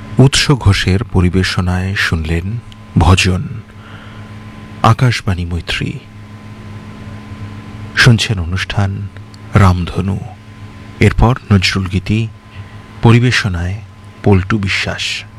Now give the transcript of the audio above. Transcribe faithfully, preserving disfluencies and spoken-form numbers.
উৎস ঘোষের পরিবেশনায় শুনলেন ভজন আকাশবাণী মৈত্রী। শুনছেন অনুষ্ঠান রামধনু। এরপর নজরুল গীতি, পরিবেশনায় পল্টু বিশ্বাস।